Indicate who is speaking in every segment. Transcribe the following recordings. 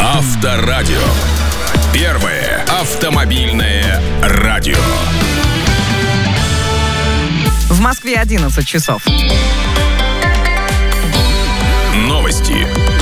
Speaker 1: Авторадио. Первое автомобильное радио.
Speaker 2: В Москве 11 часов.
Speaker 1: Новости.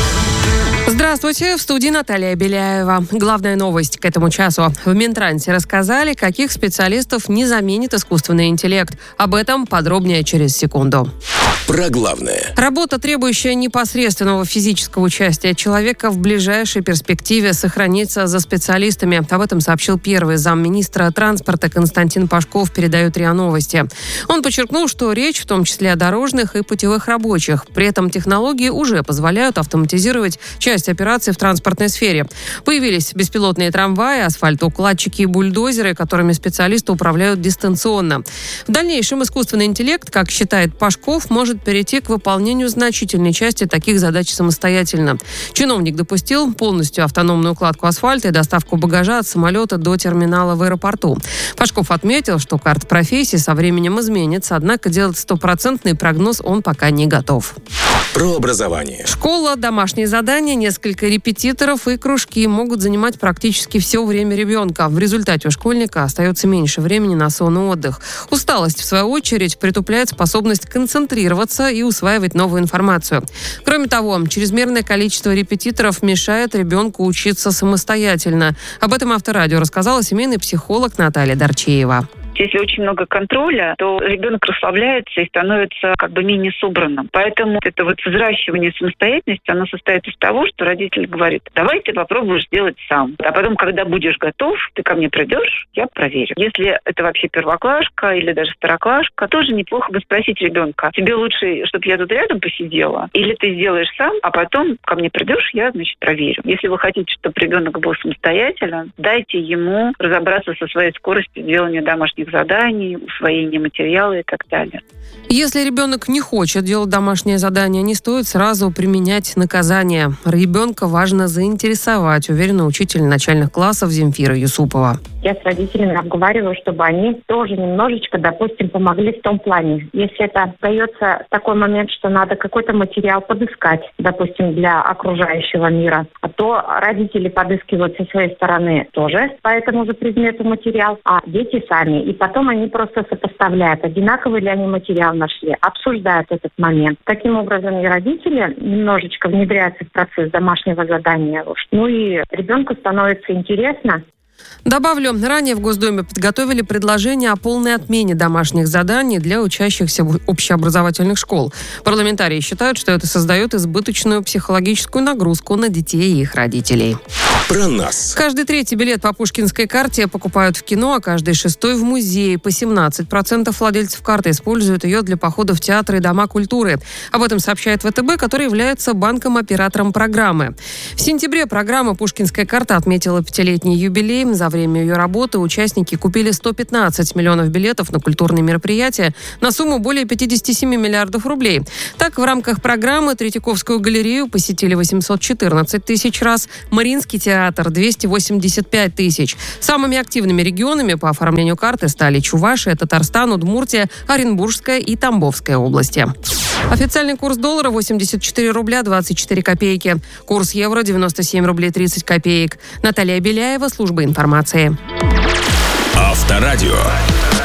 Speaker 3: Здравствуйте, в студии Наталья Беляева. Главная новость к этому часу. В Минтрансе рассказали, каких специалистов не заменит искусственный интеллект. Об этом подробнее через секунду.
Speaker 1: Про главное.
Speaker 3: Работа, требующая непосредственного физического участия человека, в ближайшей перспективе сохранится за специалистами. Об этом сообщил первый замминистра транспорта Константин Пашков, передает РИА Новости. Он подчеркнул, что речь в том числе о дорожных и путевых рабочих. При этом технологии уже позволяют автоматизировать часть операций в транспортной сфере. Появились беспилотные трамваи, асфальтоукладчики и бульдозеры, которыми специалисты управляют дистанционно. В дальнейшем искусственный интеллект, как считает Пашков, может перейти к выполнению значительной части таких задач самостоятельно. Чиновник допустил полностью автономную укладку асфальта и доставку багажа от самолета до терминала в аэропорту. Пашков отметил, что карта профессии со временем изменится, однако делать стопроцентный прогноз он пока не готов.
Speaker 1: Про образование.
Speaker 3: Школа, домашние задания, несколько репетиторов и кружки могут занимать практически все время ребенка. В результате у школьника остается меньше времени на сон и отдых. Усталость, в свою очередь, притупляет способность концентрироваться и усваивать новую информацию. Кроме того, чрезмерное количество репетиторов мешает ребенку учиться самостоятельно. Об этом Авторадио рассказала семейный психолог Наталья Дорчеева.
Speaker 4: Если очень много контроля, то ребенок расслабляется и становится менее собранным. Поэтому это взращивание самостоятельности, оно состоит из того, что родитель говорит: давай ты попробуешь сделать сам. А потом, когда будешь готов, ты ко мне придешь, я проверю. Если это вообще первоклашка или даже второклашка, тоже неплохо бы спросить ребенка: тебе лучше, чтобы я тут рядом посидела? Или ты сделаешь сам, а потом ко мне придешь, я, проверю. Если вы хотите, чтобы ребенок был самостоятельным, дайте ему разобраться со своей скоростью делания домашних заданий, усвоения материала и так далее.
Speaker 3: Если ребенок не хочет делать домашнее задание, не стоит сразу применять наказание. Ребенка важно заинтересовать, уверена учитель начальных классов Земфира Юсупова.
Speaker 5: Я с родителями обговариваю, чтобы они тоже немножечко, допустим, помогли в том плане. Если это остается такой момент, что надо какой-то материал подыскать, допустим, для окружающего мира, то родители подыскивают со своей стороны тоже по этому же предмету материал, а дети сами. И потом они просто сопоставляют, одинаковый ли они материал нашли, обсуждают этот момент. Таким образом, и родители немножечко внедряются в процесс домашнего задания. И ребенку становится интересно.
Speaker 3: Добавлю, ранее в Госдуме подготовили предложение о полной отмене домашних заданий для учащихся общеобразовательных школ. Парламентарии считают, что это создает избыточную психологическую нагрузку на детей и их родителей.
Speaker 1: Про нас.
Speaker 3: Каждый третий билет по Пушкинской карте покупают в кино, а каждый шестой в музее. По 17% владельцев карты используют ее для похода в театры и дома культуры. Об этом сообщает ВТБ, который является банком-оператором программы. В сентябре программа «Пушкинская карта» отметила 5-летний юбилей. За время ее работы участники купили 115 миллионов билетов на культурные мероприятия на сумму более 57 миллиардов рублей. Так, в рамках программы Третьяковскую галерею посетили 814 тысяч раз, Мариинский театр 285 тысяч. Самыми активными регионами по оформлению карты стали Чувашия, Татарстан, Удмуртия, Оренбургская и Тамбовская области. Официальный курс доллара 84 рубля 24 копейки. Курс евро 97 рублей 30 копеек. Наталья Беляева, служба информации.
Speaker 1: Авторадио.